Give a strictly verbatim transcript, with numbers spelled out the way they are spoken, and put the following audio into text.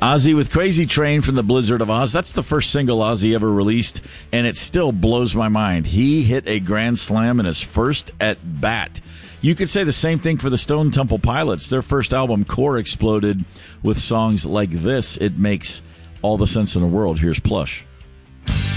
Ozzy with Crazy Train from the Blizzard of Oz. That's the first single Ozzy ever released, and it still blows my mind. He hit a grand slam in his first at bat. You could say the same thing for the Stone Temple Pilots. Their first album, Core, exploded with songs like this. It makes all the sense in the world. Here's Plush.